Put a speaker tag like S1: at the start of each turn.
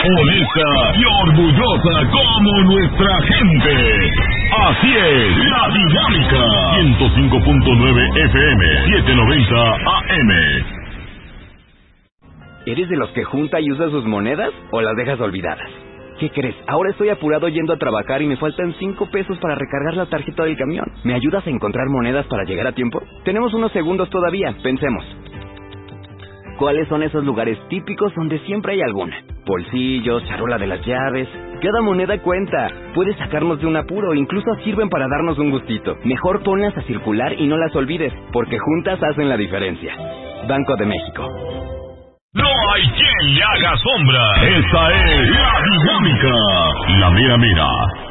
S1: honesta y orgullosa como nuestra gente. Así es, La Dinámica. 105.9 FM, 790 AM.
S2: ¿Eres de los que junta y usa sus monedas o las dejas olvidadas? ¿Qué crees? Ahora estoy apurado yendo a trabajar y me faltan 5 pesos para recargar la tarjeta del camión. ¿Me ayudas a encontrar monedas para llegar a tiempo? Tenemos unos segundos todavía, pensemos. ¿Cuáles son esos lugares típicos donde siempre hay alguna? Bolsillos, charola de las llaves. Cada moneda cuenta. Puede sacarnos de un apuro, incluso sirven para darnos un gustito. Mejor ponlas a circular y no las olvides, porque juntas hacen la diferencia. Banco de México.
S1: No hay quien le haga sombra. Esta es La Dinámica. La mera mera.